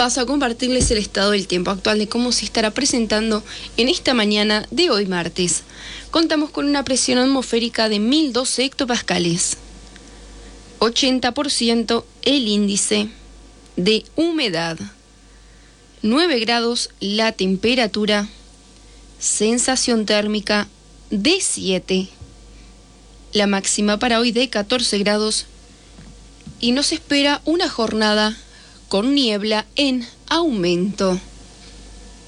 paso a compartirles el estado del tiempo actual de cómo se estará presentando en esta mañana de hoy martes. Contamos con una presión atmosférica de 1012 hectopascales, 80% el índice de humedad, 9 grados la temperatura, sensación térmica de 7, la máxima para hoy de 14 grados y nos espera una jornada con niebla en aumento.